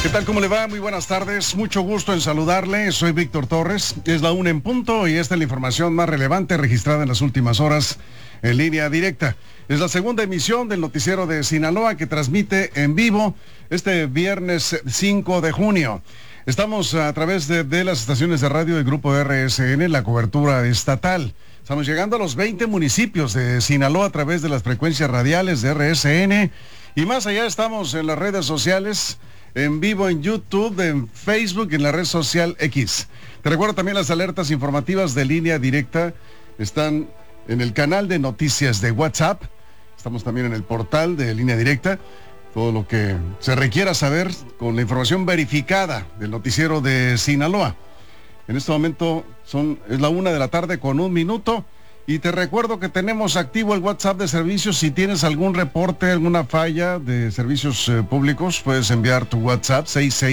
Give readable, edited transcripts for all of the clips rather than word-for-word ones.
¿Qué tal? ¿Cómo le va? Muy buenas tardes. Mucho gusto en saludarle. Soy Víctor Torres. Es la 1 en punto y esta es la información más relevante registrada en las últimas horas en línea directa. Es la segunda emisión del noticiero de Sinaloa que transmite en vivo este viernes 5 de junio. Estamos a través de las estaciones de radio del grupo RSN, la cobertura estatal. Estamos llegando a los 20 municipios de Sinaloa a través de las frecuencias radiales de RSN. Y más allá estamos en las redes sociales, en vivo en YouTube, en Facebook y en la red social X. Te recuerdo también las alertas informativas de línea directa. Están en el canal de noticias de WhatsApp. Estamos también en el portal de línea directa. Todo lo que se requiera saber con la información verificada del noticiero de Sinaloa. En este momento es la 1 de la tarde con 1 minuto. Y te recuerdo que tenemos activo el WhatsApp de servicios. Si tienes algún reporte, alguna falla de servicios públicos, puedes enviar tu WhatsApp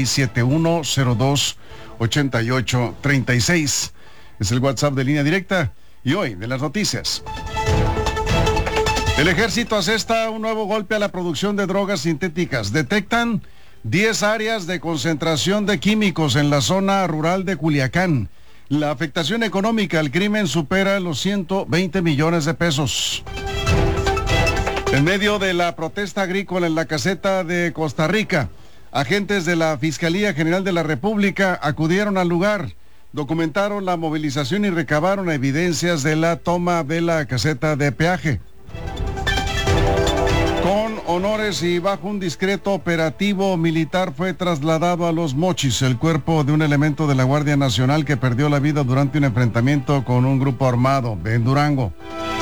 6671-028836. Es el WhatsApp de línea directa. Y hoy, de las noticias. El ejército asesta un nuevo golpe a la producción de drogas sintéticas. Detectan 10 áreas de concentración de químicos en la zona rural de Culiacán. La afectación económica al crimen supera los 120 millones de pesos. En medio de la protesta agrícola en la caseta de Costa Rica, agentes de la Fiscalía General de la República acudieron al lugar, documentaron la movilización y recabaron evidencias de la toma de la caseta de peaje. Con honores y bajo un discreto operativo militar fue trasladado a Los Mochis el cuerpo de un elemento de la Guardia Nacional que perdió la vida durante un enfrentamiento con un grupo armado en Durango.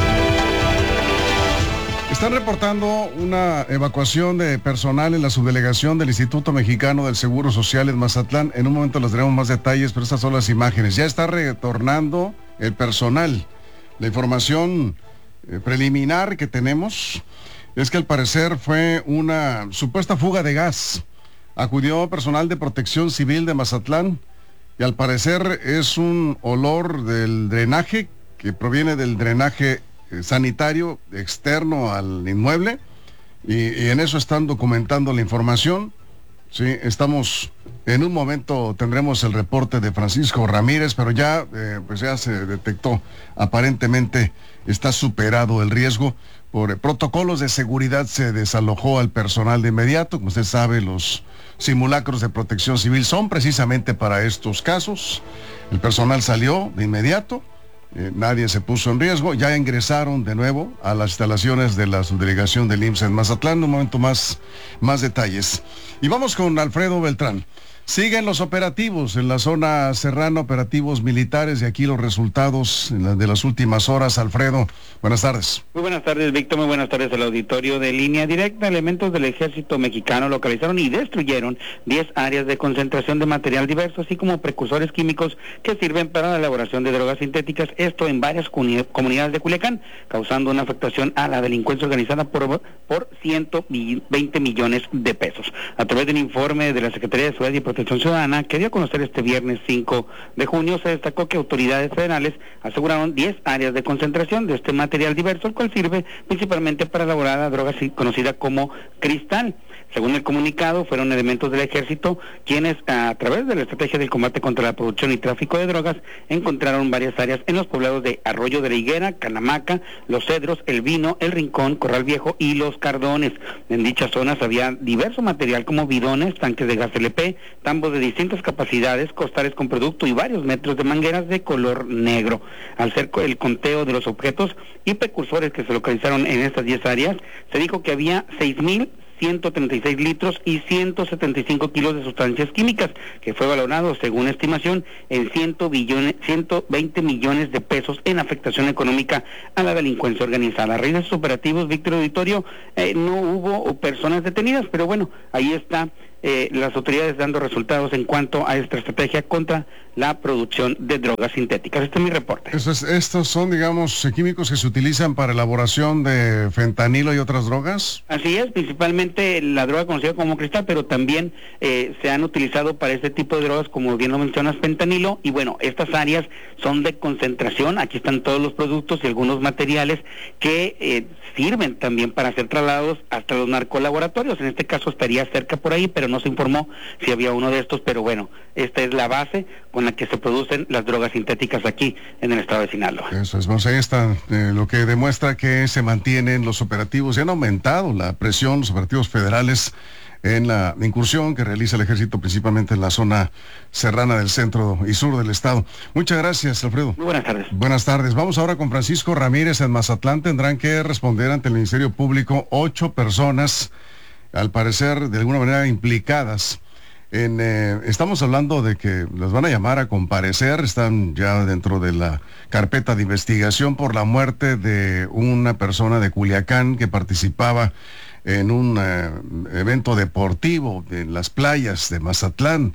Están reportando una evacuación de personal en la subdelegación del Instituto Mexicano del Seguro Social en Mazatlán. En un momento les daremos más detalles, pero estas son las imágenes. Ya está retornando el personal. La información preliminar que tenemos es que al parecer fue una supuesta fuga de gas. Acudió personal de Protección Civil de Mazatlán y al parecer es un olor del drenaje que proviene del drenaje sanitario externo al inmueble y en eso están documentando la información. Sí, estamos, en un momento tendremos el reporte de Francisco Ramírez, pero ya se detectó, aparentemente está superado el riesgo. Por protocolos de seguridad se desalojó al personal de inmediato. Como usted sabe, los simulacros de protección civil son precisamente para estos casos. El personal salió de inmediato, nadie se puso en riesgo, ya ingresaron de nuevo a las instalaciones de la subdelegación del IMSS en Mazatlán. Un momento más detalles. Y vamos con Alfredo Beltrán. Siguen los operativos en la zona serrana, operativos militares, y aquí los resultados de las últimas horas. Alfredo, buenas tardes. Muy buenas tardes, Víctor, muy buenas tardes al auditorio de Línea Directa. Elementos del ejército mexicano localizaron y destruyeron 10 áreas de concentración de material diverso, así como precursores químicos que sirven para la elaboración de drogas sintéticas, esto en varias comunidades de Culiacán, causando una afectación a la delincuencia organizada por 120 millones de pesos. A través de un informe de la Secretaría de Seguridad y Protección Ciudadana que dio a conocer este viernes 5 de junio, se destacó que autoridades federales aseguraron 10 áreas de concentración de este material diverso, el cual sirve principalmente para elaborar la droga conocida como cristal. Según el comunicado, fueron elementos del ejército quienes, a través de la estrategia del combate contra la producción y tráfico de drogas, encontraron varias áreas en los poblados de Arroyo de la Higuera, Canamaca, Los Cedros, El Vino, El Rincón, Corral Viejo y Los Cardones. En dichas zonas había diverso material como bidones, tanques de gas LP, tambos de distintas capacidades, costales con producto y varios metros de mangueras de color negro. Al hacer el conteo de los objetos y precursores que se localizaron en estas 10 áreas, se dijo que había 6,136 litros y 175 kilos de sustancias químicas, que fue valorado, según estimación, en 120 millones de pesos en afectación económica a la delincuencia organizada. A raíz de esos operativos, Víctor Auditorio, no hubo personas detenidas, pero bueno, ahí está las autoridades dando resultados en cuanto a esta estrategia contra la producción de drogas sintéticas. Este es mi reporte. Estos son, digamos, químicos que se utilizan para elaboración de fentanilo y otras drogas. Así es, principalmente la droga conocida como cristal, pero también se han utilizado para este tipo de drogas, como bien lo mencionas, fentanilo. Y bueno, estas áreas son de concentración. Aquí están todos los productos y algunos materiales que sirven también para ser trasladados hasta los narcolaboratorios. En este caso estaría cerca por ahí, pero no se informó si había uno de estos, pero bueno, esta es la base con la que se producen las drogas sintéticas aquí en el estado de Sinaloa. Eso es, vamos, ahí está lo que demuestra que se mantienen los operativos y han aumentado la presión, los operativos federales en la incursión que realiza el ejército principalmente en la zona serrana del centro y sur del estado. Muchas gracias, Alfredo. Muy buenas tardes. Buenas tardes. Vamos ahora con Francisco Ramírez en Mazatlán. Tendrán que responder ante el Ministerio Público 8 personas, al parecer de alguna manera implicadas en, estamos hablando de que las van a llamar a comparecer, están ya dentro de la carpeta de investigación por la muerte de una persona de Culiacán que participaba en un evento deportivo en las playas de Mazatlán.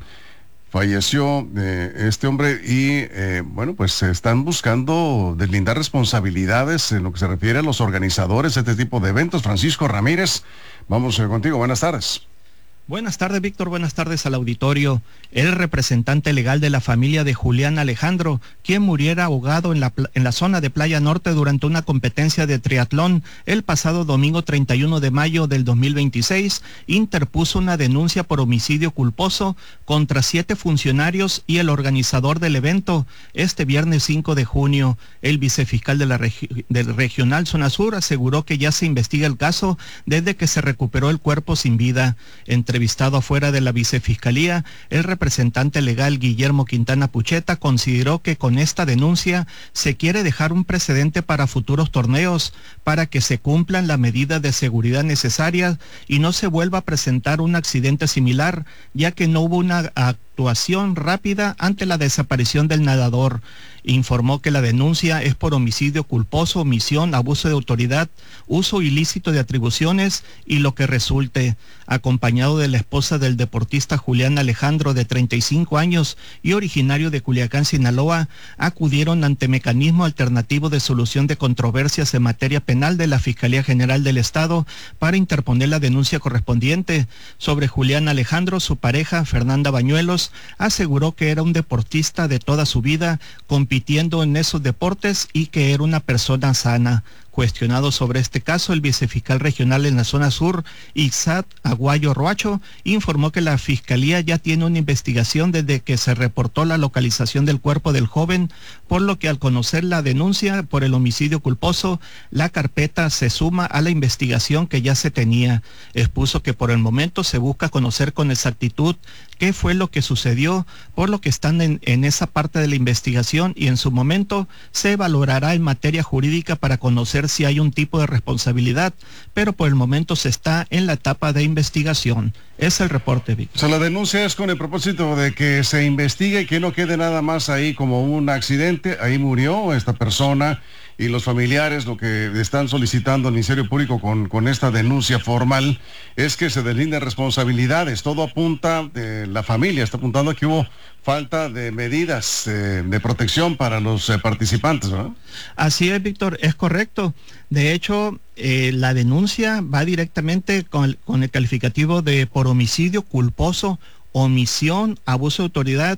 Falleció este hombre y bueno, pues se están buscando deslindar responsabilidades en lo que se refiere a los organizadores de este tipo de eventos. Francisco Ramírez, vamos contigo, buenas tardes. Buenas tardes, Víctor. Buenas tardes al auditorio. El representante legal de la familia de Julián Alejandro, quien muriera ahogado en la zona de Playa Norte durante una competencia de triatlón el pasado domingo 31 de mayo del 2026, interpuso una denuncia por homicidio culposo contra 7 funcionarios y el organizador del evento. Este viernes 5 de junio, el vicefiscal del Regional Zona Sur aseguró que ya se investiga el caso desde que se recuperó el cuerpo sin vida. Entrevistado afuera de la vicefiscalía, el representante legal Guillermo Quintana Pucheta consideró que con esta denuncia se quiere dejar un precedente para futuros torneos, para que se cumplan las medidas de seguridad necesarias y no se vuelva a presentar un accidente similar, ya que no hubo una actuación rápida ante la desaparición del nadador. Informó que la denuncia es por homicidio culposo, omisión, abuso de autoridad, uso ilícito de atribuciones y lo que resulte. Acompañado de la esposa del deportista Julián Alejandro, de 35 años y originario de Culiacán, Sinaloa, acudieron ante Mecanismo Alternativo de Solución de Controversias en Materia Penal de la Fiscalía General del Estado para interponer la denuncia correspondiente. Sobre Julián Alejandro, su pareja, Fernanda Bañuelos, aseguró que era un deportista de toda su vida, compitiendo en esos deportes y que era una persona sana. Cuestionado sobre este caso, el vicefiscal regional en la zona sur, Ixat Aguayo Roacho, informó que la fiscalía ya tiene una investigación desde que se reportó la localización del cuerpo del joven, por lo que al conocer la denuncia por el homicidio culposo, la carpeta se suma a la investigación que ya se tenía. Expuso que por el momento se busca conocer con exactitud qué fue lo que sucedió, por lo que están en esa parte de la investigación y en su momento se valorará en materia jurídica para conocer si hay un tipo de responsabilidad, pero por el momento se está en la etapa de investigación. Es el reporte, Víctor. O sea, la denuncia es con el propósito de que se investigue y que no quede nada más ahí como un accidente. Ahí murió esta persona y los familiares lo que están solicitando al Ministerio Público con esta denuncia formal es que se deslinden responsabilidades. Todo apunta, la familia está apuntando a que hubo falta de medidas de protección para los participantes, ¿verdad? Así es, Víctor, es correcto. De hecho, la denuncia va directamente con el calificativo de por homicidio culposo, omisión, abuso de autoridad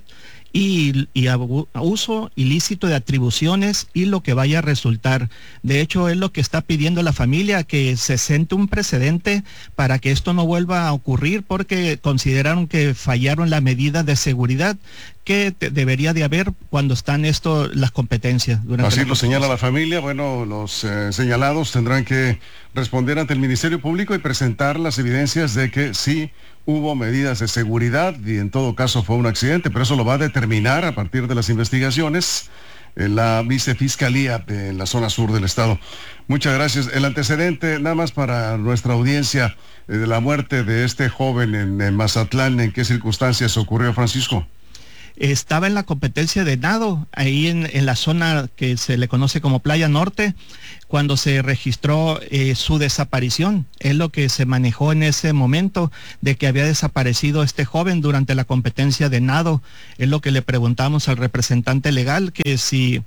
y uso ilícito de atribuciones y lo que vaya a resultar. De hecho, es lo que está pidiendo la familia, que se siente un precedente para que esto no vuelva a ocurrir, porque consideraron que fallaron las medidas de seguridad que debería de haber cuando están las competencias. Así lo señala la familia. Bueno, los señalados tendrán que responder ante el Ministerio Público y presentar las evidencias de que sí hubo medidas de seguridad y en todo caso fue un accidente, pero eso lo va a determinar a partir de las investigaciones la vicefiscalía en la zona sur del estado. Muchas gracias. El antecedente, nada más para nuestra audiencia, de la muerte de este joven en Mazatlán, ¿en qué circunstancias ocurrió, Francisco? Estaba en la competencia de nado, ahí en la zona que se le conoce como Playa Norte, cuando se registró su desaparición. Es lo que se manejó en ese momento, de que había desaparecido este joven durante la competencia de nado. Es lo que le preguntamos al representante legal, que si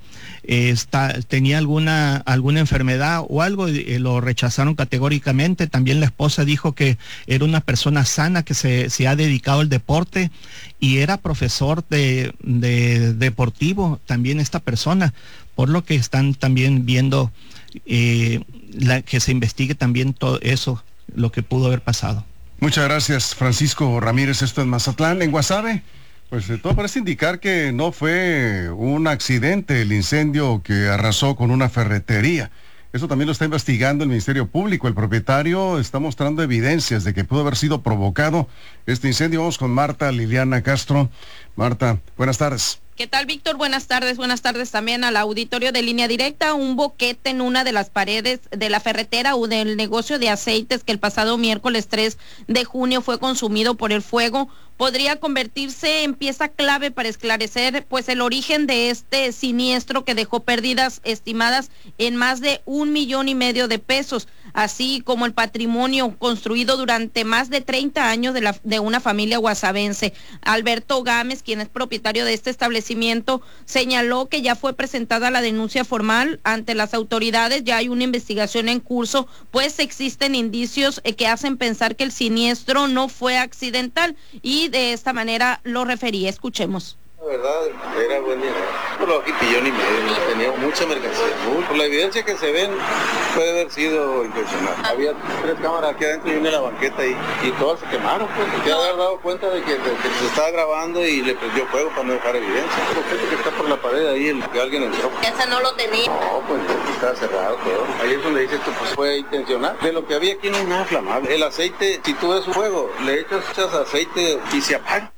tenía alguna enfermedad o algo, lo rechazaron categóricamente. También la esposa dijo que era una persona sana, que se ha dedicado al deporte y era profesor de deportivo también esta persona, por lo que están también viendo que se investigue también todo eso, lo que pudo haber pasado. Muchas gracias, Francisco Ramírez. Esto en Mazatlán. En Guasave, pues todo parece indicar que no fue un accidente el incendio que arrasó con una ferretería. Eso también lo está investigando el Ministerio Público. El propietario está mostrando evidencias de que pudo haber sido provocado este incendio. Vamos con Marta Liliana Castro. Marta, buenas tardes. ¿Qué tal, Víctor? Buenas tardes también al auditorio de Línea Directa. Un boquete en una de las paredes de la ferretera o del negocio de aceites que el pasado miércoles 3 de junio fue consumido por el fuego podría convertirse en pieza clave para esclarecer pues el origen de este siniestro que dejó pérdidas estimadas en más de 1,5 millones de pesos, así como el patrimonio construido durante más de 30 años de una familia guasavense. Alberto Gámez, quien es propietario de este establecimiento, señaló que ya fue presentada la denuncia formal ante las autoridades, ya hay una investigación en curso, pues existen indicios que hacen pensar que el siniestro no fue accidental y de esta manera lo refería. Escuchemos. La verdad, era buen dinero. Por lo que 1,5 millones, tenía mucha mercancía. Por la evidencia que se ven, puede haber sido intencional. Había 3 cámaras aquí adentro y una en la banqueta y todas se quemaron, pues. Se había dado cuenta de que se estaba grabando y le prendió fuego para no dejar evidencia. El que está por la pared ahí, el que alguien entró. Esa no lo tenía. No, pues estaba cerrado todo. Ahí es donde dices que pues, fue intencional. De lo que había aquí no hay nada flamable. El aceite, si tú ves un fuego, le echas aceite y se apaga.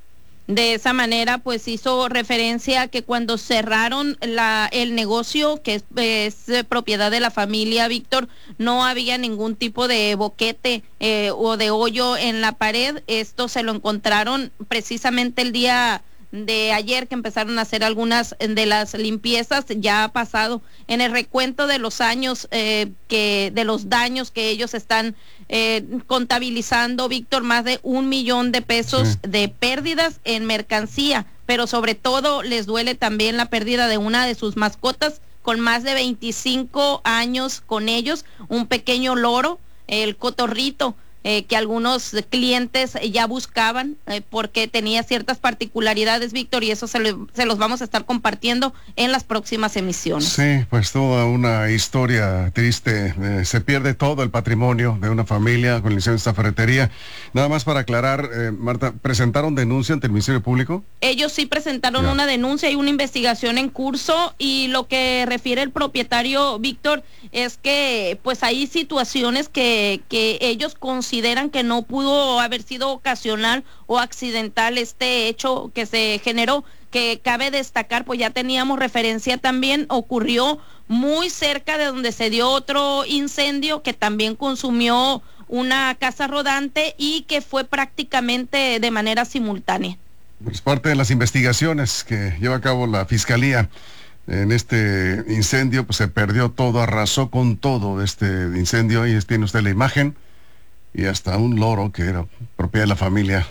De esa manera, pues hizo referencia a que cuando cerraron el negocio, que es propiedad de la familia Víctor, no había ningún tipo de boquete o de hoyo en la pared. Esto se lo encontraron precisamente el día de ayer que empezaron a hacer algunas de las limpiezas. Ya ha pasado en el recuento de los años de los daños que ellos están contabilizando, Víctor, más de 1 millón de pesos de pérdidas en mercancía, pero sobre todo les duele también la pérdida de una de sus mascotas con más de 25 años con ellos, un pequeño loro, el Cotorrito, que algunos clientes ya buscaban porque tenía ciertas particularidades, Víctor, y eso se los vamos a estar compartiendo en las próximas emisiones. Sí, pues toda una historia triste. Se pierde todo el patrimonio de una familia con el incendio de esta ferretería. Nada más para aclarar, Marta, ¿presentaron denuncia ante el Ministerio Público? Ellos sí presentaron una denuncia, hay una investigación en curso, y lo que refiere el propietario, Víctor, es que pues hay situaciones que ellos consideran que no pudo haber sido ocasional o accidental este hecho que se generó, que cabe destacar, pues ya teníamos referencia también, ocurrió muy cerca de donde se dio otro incendio que también consumió una casa rodante y que fue prácticamente de manera simultánea. Es parte de las investigaciones que lleva a cabo la Fiscalía. En este incendio pues se perdió todo, arrasó con todo este incendio. Ahí tiene usted la imagen. Y hasta un loro que era propiedad de la familia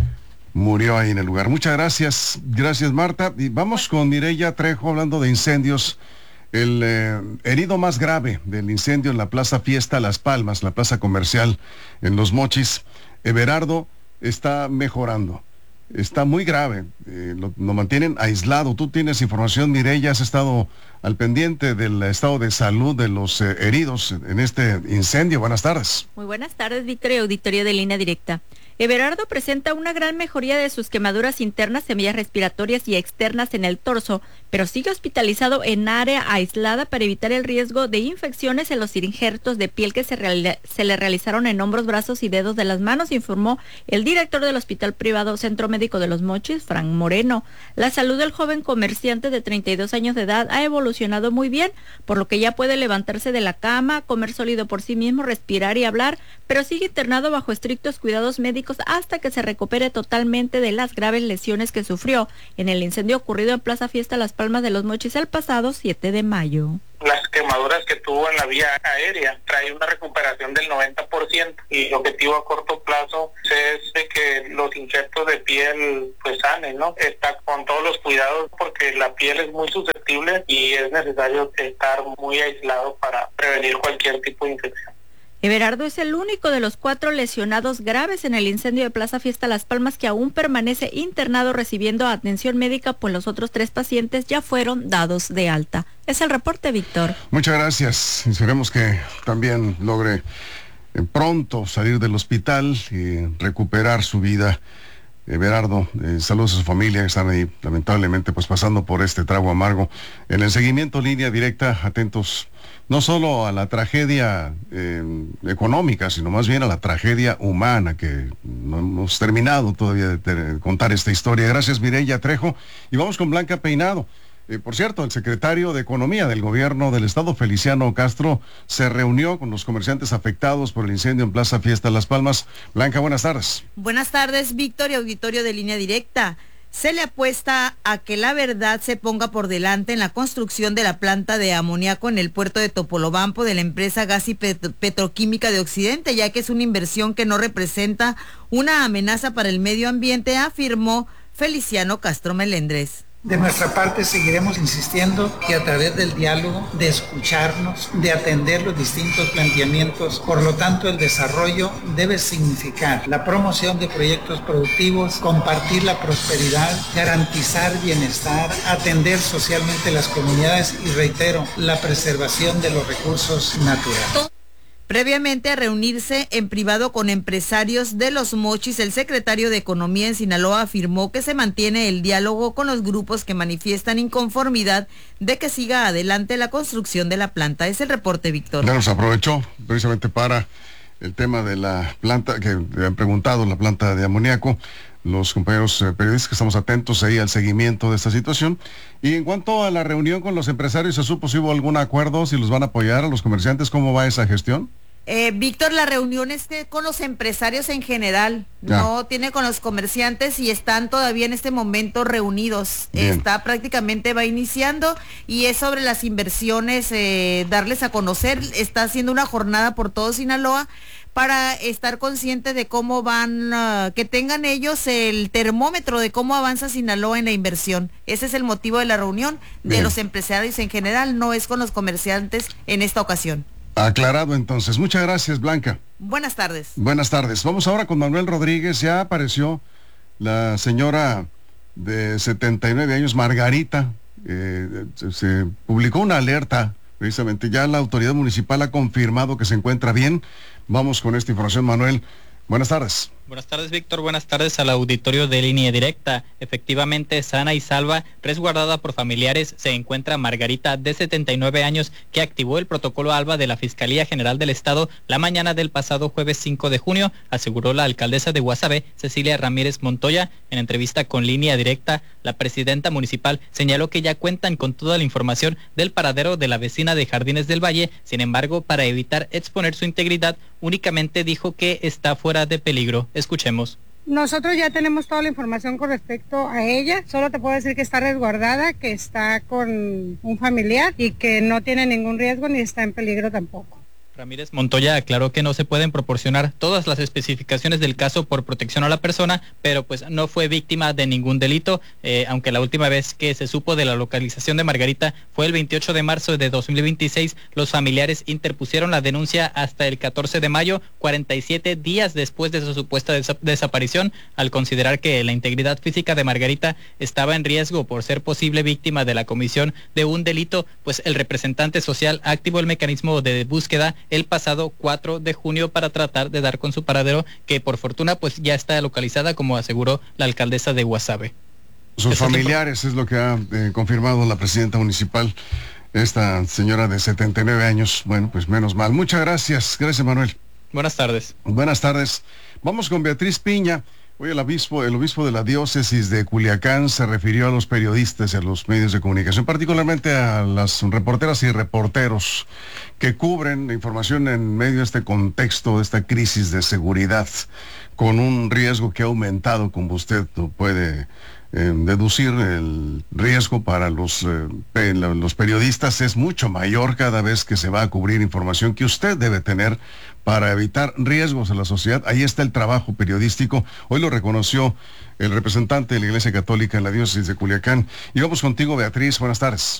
murió ahí en el lugar. Muchas gracias, Marta. Y vamos con Mireya Trejo hablando de incendios. El herido más grave del incendio en la Plaza Fiesta Las Palmas, la plaza comercial en Los Mochis, Everardo, está mejorando. Está muy grave, lo mantienen aislado. Tú tienes información, Mireya, has estado al pendiente del estado de salud de los heridos en este incendio. Buenas tardes. Muy buenas tardes, Víctor y auditorio de Línea Directa. Everardo presenta una gran mejoría de sus quemaduras internas, semillas respiratorias y externas en el torso, pero sigue hospitalizado en área aislada para evitar el riesgo de infecciones en los injertos de piel que se le realizaron en hombros, brazos y dedos de las manos, informó el director del Hospital Privado Centro Médico de Los Mochis, Frank Moreno. La salud del joven comerciante de 32 años de edad ha evolucionado muy bien, por lo que ya puede levantarse de la cama, comer sólido por sí mismo, respirar y hablar, pero sigue internado bajo estrictos cuidados médicos hasta que se recupere totalmente de las graves lesiones que sufrió en el incendio ocurrido en Plaza Fiesta Las Palmas de Los Mochis el pasado 7 de mayo. Las quemaduras que tuvo en la vía aérea trae una recuperación del 90% y el objetivo a corto plazo es de que los injertos de piel pues sanen, ¿no? Está con todos los cuidados porque la piel es muy susceptible y es necesario estar muy aislado para prevenir cualquier tipo de infección. Everardo es el único de los 4 lesionados graves en el incendio de Plaza Fiesta Las Palmas que aún permanece internado recibiendo atención médica, pues los otros 3 pacientes ya fueron dados de alta. Es el reporte, Víctor. Muchas gracias. Esperemos que también logre pronto salir del hospital y recuperar su vida. Everardo, saludos a su familia que están ahí lamentablemente pues pasando por este trago amargo. En el seguimiento Línea Directa, atentos no solo a la tragedia económica, sino más bien a la tragedia humana, que no hemos terminado todavía de contar esta historia. Gracias, Mireya Trejo. Y vamos con Blanca Peinado. Por cierto, el secretario de Economía del Gobierno del Estado, Feliciano Castro, se reunió con los comerciantes afectados por el incendio en Plaza Fiesta Las Palmas. Blanca, buenas tardes. Buenas tardes, Víctor y auditorio de Línea Directa. Se le apuesta a que la verdad se ponga por delante en la construcción de la planta de amoníaco en el puerto de Topolobampo de la empresa Gas y Petroquímica de Occidente, ya que es una inversión que no representa una amenaza para el medio ambiente, afirmó Feliciano Castro Melendres. De nuestra parte seguiremos insistiendo que a través del diálogo, de escucharnos, de atender los distintos planteamientos, por lo tanto el desarrollo debe significar la promoción de proyectos productivos, compartir la prosperidad, garantizar bienestar, atender socialmente las comunidades y, reitero, la preservación de los recursos naturales. Previamente a reunirse en privado con empresarios de Los Mochis, el secretario de Economía en Sinaloa afirmó que se mantiene el diálogo con los grupos que manifiestan inconformidad de que siga adelante la construcción de la planta. Es el reporte, Víctor. Ya nos aprovechó precisamente para el tema de la planta, que han preguntado, la planta de amoníaco. Los compañeros periodistas que estamos atentos ahí al seguimiento de esta situación. Y en cuanto a la reunión con los empresarios, ¿se supo si hubo algún acuerdo, si los van a apoyar a los comerciantes? ¿Cómo va esa gestión? Víctor, la reunión es con los empresarios en general, no tiene con los comerciantes y están todavía en este momento reunidos. Bien. Va iniciando y es sobre las inversiones, darles a conocer. Está haciendo una jornada por todo Sinaloa para estar conscientes de cómo van, que tengan ellos el termómetro de cómo avanza Sinaloa en la inversión. Ese es el motivo de la reunión de los empresarios en general, no es con los comerciantes en esta ocasión. Aclarado entonces. Muchas gracias, Blanca. Buenas tardes. Buenas tardes. Vamos ahora con Manuel Rodríguez. Ya apareció la señora de 79 años, Margarita. Se publicó una alerta, precisamente. Ya la autoridad municipal ha confirmado que se encuentra bien. Vamos con esta información, Manuel. Buenas tardes. Buenas tardes, Víctor. Buenas tardes al auditorio de Línea Directa. Efectivamente, sana y salva, resguardada por familiares, se encuentra Margarita, de 79 años, que activó el protocolo ALBA de la Fiscalía General del Estado la mañana del pasado jueves 5 de junio, aseguró la alcaldesa de Guasave, Cecilia Ramírez Montoya. En entrevista con Línea Directa, la presidenta municipal señaló que ya cuentan con toda la información del paradero de la vecina de Jardines del Valle. Sin embargo, para evitar exponer su integridad, únicamente dijo que está fuera de peligro. Escuchemos. Nosotros ya tenemos toda la información con respecto a ella. Solo te puedo decir que está resguardada, que está con un familiar y que no tiene ningún riesgo ni está en peligro tampoco. Ramírez Montoya aclaró que no se pueden proporcionar todas las especificaciones del caso por protección a la persona, pero pues no fue víctima de ningún delito, aunque la última vez que se supo de la localización de Margarita fue el 28 de marzo de 2026. Los familiares interpusieron la denuncia hasta el 14 de mayo, 47 días después de su supuesta desaparición, al considerar que la integridad física de Margarita estaba en riesgo por ser posible víctima de la comisión de un delito. Pues el representante social activó el mecanismo de búsqueda el pasado 4 de junio para tratar de dar con su paradero, que por fortuna pues ya está localizada, como aseguró la alcaldesa de Guasave. Sus familiares es lo que ha confirmado la presidenta municipal, esta señora de 79 años. Bueno, pues menos mal. Muchas gracias. Gracias, Manuel. Buenas tardes. Buenas tardes. Vamos con Beatriz Piña. Hoy el obispo de la diócesis de Culiacán se refirió a los periodistas y a los medios de comunicación, particularmente a las reporteras y reporteros que cubren la información en medio de este contexto, de esta crisis de seguridad, con un riesgo que ha aumentado, como usted puede deducir. El riesgo para los periodistas es mucho mayor cada vez que se va a cubrir información que usted debe tener para evitar riesgos a la sociedad. Ahí está el trabajo periodístico. Hoy lo reconoció el representante de la Iglesia Católica en la diócesis de Culiacán. Y vamos contigo, Beatriz. Buenas tardes.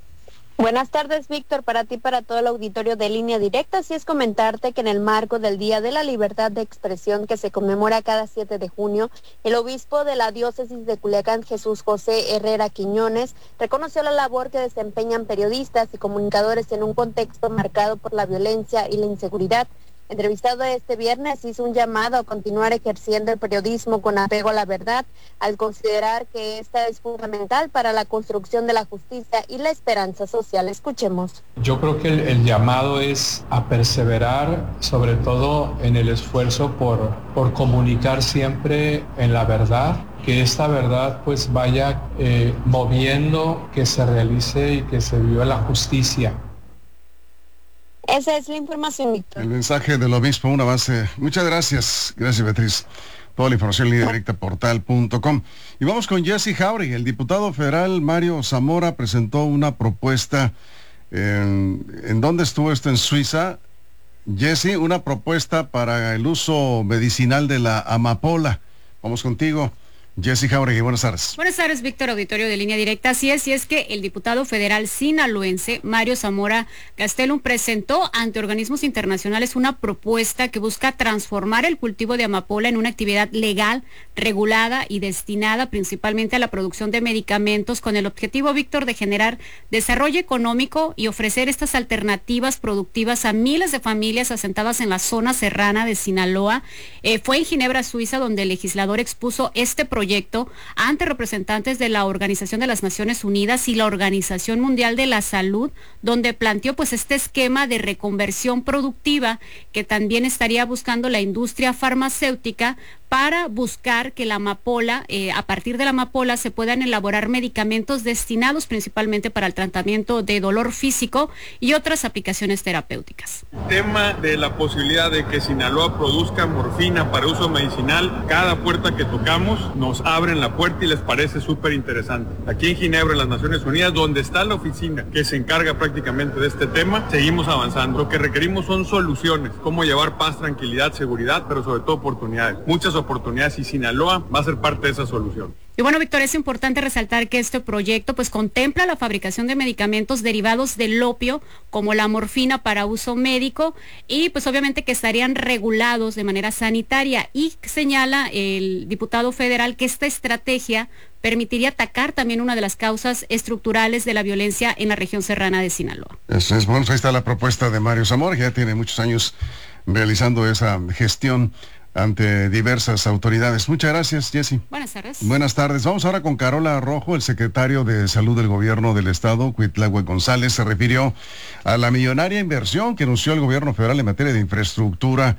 Buenas tardes, Víctor, para ti, para todo el auditorio de Línea Directa. Así es, comentarte que en el marco del Día de la Libertad de Expresión, que se conmemora cada 7 de junio, el obispo de la diócesis de Culiacán, Jesús José Herrera Quiñones, reconoció la labor que desempeñan periodistas y comunicadores en un contexto marcado por la violencia y la inseguridad. Entrevistado este viernes, hizo un llamado a continuar ejerciendo el periodismo con apego a la verdad, al considerar que esta es fundamental para la construcción de la justicia y la esperanza social. Escuchemos. Yo creo que el llamado es a perseverar, sobre todo en el esfuerzo por comunicar siempre en la verdad, que esta verdad pues vaya moviendo, que se realice y que se viva la justicia. Esa es la información, Víctor. El mensaje del obispo, un avance. Muchas gracias. Gracias, Beatriz. Toda la información en línea directa portal.com. Y vamos con Jesse Jauregui. El diputado federal Mario Zamora presentó una propuesta. ¿En dónde estuvo esto? En Suiza. Jesse, una propuesta para el uso medicinal de la amapola. Vamos contigo. Jesse Jauregui, buenas tardes. Buenas tardes, Víctor, auditorio de Línea Directa. Así es, y es que el diputado federal sinaloense, Mario Zamora Gastelum, presentó ante organismos internacionales una propuesta que busca transformar el cultivo de amapola en una actividad legal, regulada y destinada principalmente a la producción de medicamentos con el objetivo, Víctor, de generar desarrollo económico y ofrecer estas alternativas productivas a miles de familias asentadas en la zona serrana de Sinaloa. Fue en Ginebra, Suiza, donde el legislador expuso este proyecto ante representantes de la Organización de las Naciones Unidas y la Organización Mundial de la Salud, donde planteó pues este esquema de reconversión productiva que también estaría buscando la industria farmacéutica para buscar que la amapola, a partir de la amapola se puedan elaborar medicamentos destinados principalmente para el tratamiento de dolor físico y otras aplicaciones terapéuticas. Tema de la posibilidad de que Sinaloa produzca morfina para uso medicinal, cada puerta que tocamos nos abren la puerta y les parece súper interesante. Aquí en Ginebra, en las Naciones Unidas, donde está la oficina que se encarga prácticamente de este tema, seguimos avanzando. Lo que requerimos son soluciones, cómo llevar paz, tranquilidad, seguridad, pero sobre todo oportunidades. Muchas oportunidades y Sinaloa va a ser parte de esa solución. Y bueno, Víctor, es importante resaltar que este proyecto pues contempla la fabricación de medicamentos derivados del opio, como la morfina para uso médico, y pues obviamente que estarían regulados de manera sanitaria, y señala el diputado federal que esta estrategia permitiría atacar también una de las causas estructurales de la violencia en la región serrana de Sinaloa. Eso es, bueno, ahí está la propuesta de Mario Zamora, que ya tiene muchos años realizando esa gestión ante diversas autoridades. Muchas gracias, Jessy. Buenas tardes. Buenas tardes. Vamos ahora con Carola Rojo. El secretario de Salud del Gobierno del Estado, Cuitlahue González, se refirió a la millonaria inversión que anunció el Gobierno Federal en materia de infraestructura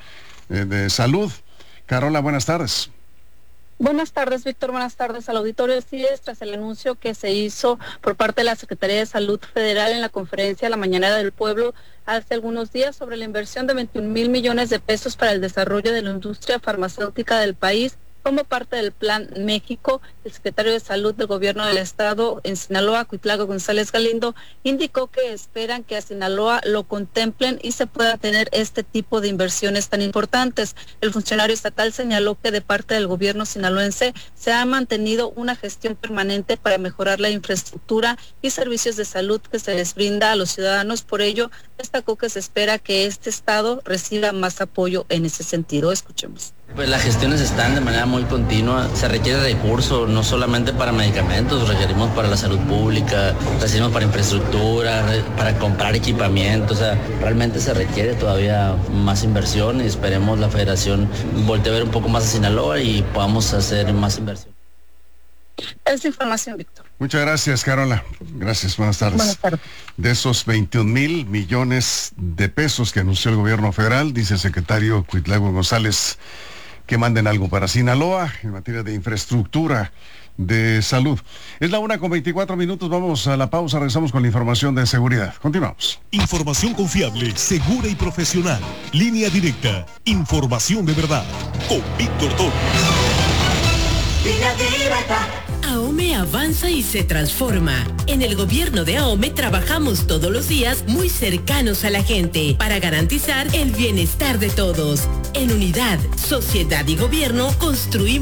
de salud. Carola, buenas tardes. Buenas tardes, Víctor. Buenas tardes al auditorio. Sí, tras el anuncio que se hizo por parte de la Secretaría de Salud Federal en la conferencia La Mañanera del Pueblo hace algunos días sobre la inversión de 21,000 millones de pesos para el desarrollo de la industria farmacéutica del país, como parte del Plan México, el secretario de Salud del Gobierno del Estado en Sinaloa, Cuitlahue González Galindo, indicó que esperan que a Sinaloa lo contemplen y se pueda tener este tipo de inversiones tan importantes. El funcionario estatal señaló que de parte del gobierno sinaloense se ha mantenido una gestión permanente para mejorar la infraestructura y servicios de salud que se les brinda a los ciudadanos. Por ello, destacó que se espera que este estado reciba más apoyo en ese sentido. Escuchemos. Pues las gestiones están de manera muy continua, se requiere recursos, no solamente para medicamentos, requerimos para la salud pública, requerimos para infraestructura, para comprar equipamiento, o sea, realmente se requiere todavía más inversión y esperemos la federación voltee a ver un poco más a Sinaloa y podamos hacer más inversión. Esta información, Víctor. Muchas gracias, Carola. Gracias, buenas tardes. Buenas tardes. De esos 21,000 millones de pesos que anunció el gobierno federal, dice el secretario Cuitlahue González que manden algo para Sinaloa en materia de infraestructura de salud. Es la 1:24, vamos a la pausa, regresamos con la información de seguridad. Continuamos. Información confiable, segura y profesional. Línea Directa, información de verdad, con Víctor Torres. Línea Directa. AOME avanza y se transforma. En el gobierno de AOME trabajamos todos los días muy cercanos a la gente para garantizar el bienestar de todos. En unidad, sociedad y gobierno construimos